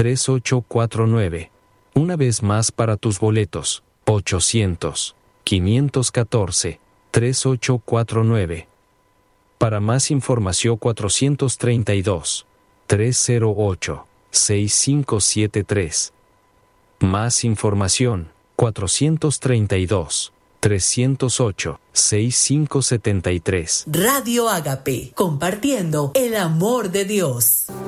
3849. Una vez más para tus boletos, 800-514-3849. Para más información 432-308-6573. Más información 432-308-6573. Radio Ágape, compartiendo el amor de Dios.